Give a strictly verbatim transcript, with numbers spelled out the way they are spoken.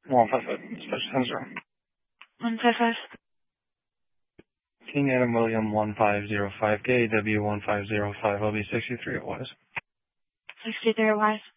one five five, special ten zero. one five five. King Adam William one five zero five K, W one five zero five, L B sixty-three at Wise. sixty-three at Wise.